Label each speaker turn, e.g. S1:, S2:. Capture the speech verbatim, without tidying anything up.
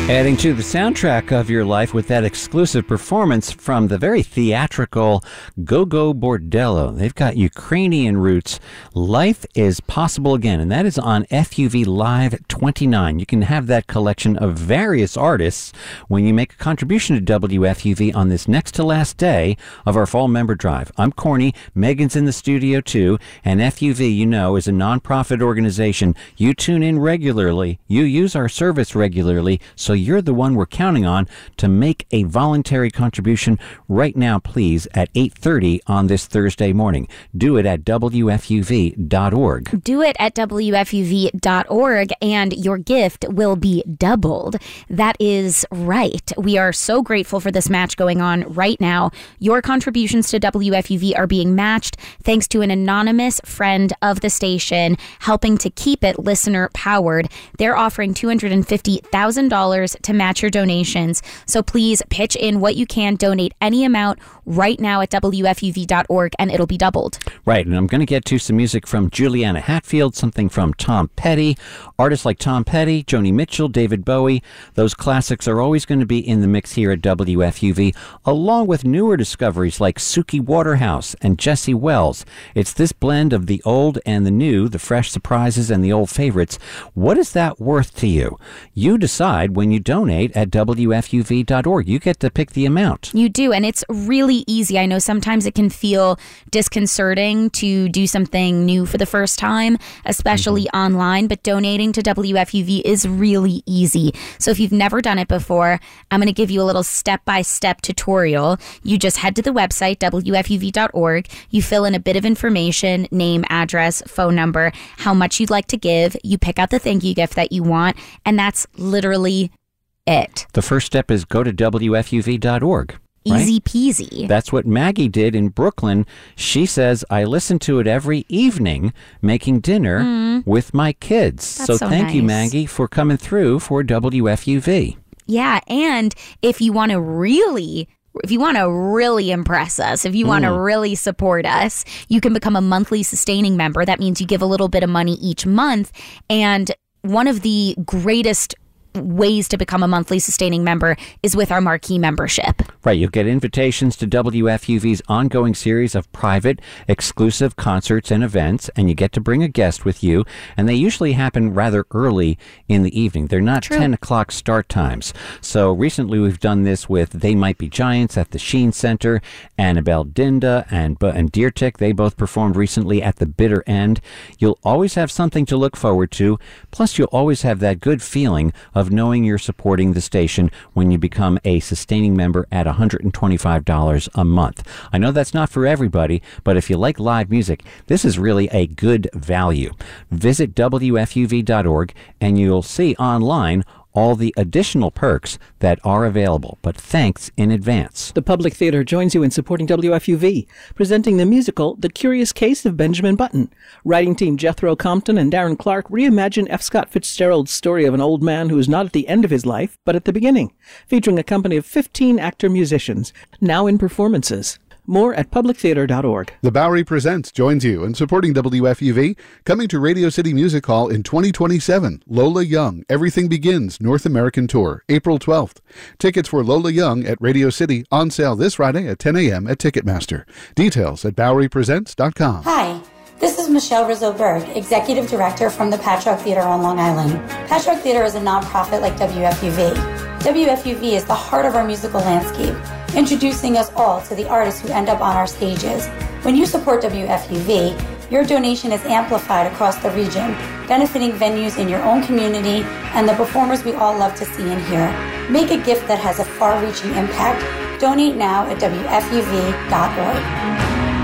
S1: Adding to the soundtrack of your life with that exclusive performance from the very theatrical Go-Go Bordello. They've got Ukrainian roots. Life is Possible Again, and that is on F U V Live twenty-nine. You can have that collection of various artists when you make a contribution to W F U V on this next to last day of our fall member drive. I'm Corny. Megan's in the studio too, and F U V, you know, is a nonprofit organization. You tune in regularly. You use our service regularly, so you're the one we're counting on to make a voluntary contribution right now, please, at eight thirty on this Thursday morning. Do it at W F U V dot org.
S2: Do it at W F U V dot org, and your gift will be doubled. That is right. We are so grateful for this match going on right now. Your contributions to W F U V are being matched thanks to an anonymous friend of the station helping to keep it listener-powered. They're offering two hundred fifty thousand dollars to match your donations. So please pitch in what you can, donate any amount right now at W F U V dot org, and it'll be doubled.
S1: Right, and I'm going to get to some music from Juliana Hatfield, something from Tom Petty. Artists like Tom Petty, Joni Mitchell, David Bowie, those classics are always going to be in the mix here at W F U V, along with newer discoveries like Suki Waterhouse and Jesse Wells. It's this blend of the old and the new, the fresh surprises and the old favorites. What is that worth to you? You decide when you donate at W F U V dot org. You get to pick the amount.
S2: You do, and it's really easy. I know sometimes it can feel disconcerting to do something new for the first time, especially mm-hmm. online, but donating to W F U V is really easy. So if you've never done it before, I'm going to give you a little step-by-step tutorial. You just head to the website, W F U V dot org. You fill in a bit of information, name, address, phone number, how much you'd like to give. You pick out the thank you gift that you want, and that's literally it.
S1: The first step is go to W F U V dot org. Right?
S2: Easy peasy.
S1: That's what Maggie did in Brooklyn. She says, I listen to it every evening making dinner mm. with my kids.
S2: That's
S1: so,
S2: so
S1: thank
S2: nice.
S1: you, Maggie, for coming through for W F U V.
S2: Yeah, and if you want to really... If you want to really impress us, if you want to mm. really support us, you can become a monthly sustaining member. That means you give a little bit of money each month. And one of the greatest ways to become a monthly sustaining member is with our marquee membership.
S1: Right. You'll get invitations to W F U V's ongoing series of private, exclusive concerts and events, and you get to bring a guest with you, and they usually happen rather early in the evening. They're not True. ten o'clock start times. So recently we've done this with They Might Be Giants at the Sheen Center, Annabelle Dinda and, and Deertick. They both performed recently at the bitter end. You'll always have something to look forward to, plus you'll always have that good feeling of of knowing you're supporting the station when you become a sustaining member at one hundred twenty-five dollars a month. I know that's not for everybody, but if you like live music, this is really a good value. Visit W F U V dot org and you'll see online all the additional perks that are available, but thanks in advance.
S3: The Public Theater joins you in supporting W F U V, presenting the musical The Curious Case of Benjamin Button. Writing team Jethro Compton and Darren Clark reimagine F. Scott Fitzgerald's story of an old man who is not at the end of his life, but at the beginning, featuring a company of fifteen actor-musicians, now in performances. More at public theater dot org.
S4: The Bowery Presents joins you in supporting W F U V, coming to Radio City Music Hall in twenty twenty-seven. Lola Young, Everything Begins, North American Tour, April twelfth. Tickets for Lola Young at Radio City on sale this Friday at ten a.m. at Ticketmaster. Details at bowery presents dot com.
S5: Hi, this is Michelle Rizzo-Berg, Executive Director from the Patchogue Theater on Long Island. Patchogue Theater is a nonprofit like W F U V. W F U V is the heart of our musical landscape, introducing us all to the artists who end up on our stages. When you support W F U V, your donation is amplified across the region, benefiting venues in your own community and the performers we all love to see and hear. Make a gift that has a far-reaching impact. Donate now at W F U V dot org.